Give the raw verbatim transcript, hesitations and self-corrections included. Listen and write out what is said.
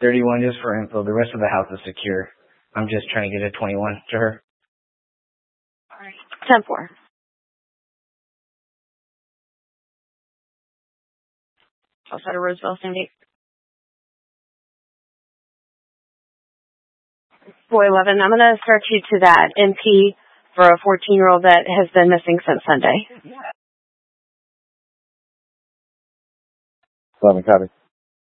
thirty-one just for info. The rest of the house is secure. I'm just trying to get a twenty-one to her. All right. ten four. Outside of Roseville, Sandy. four eleven, I'm going to start you to that N P for a fourteen-year-old that has been missing since Sunday. Seven, copy.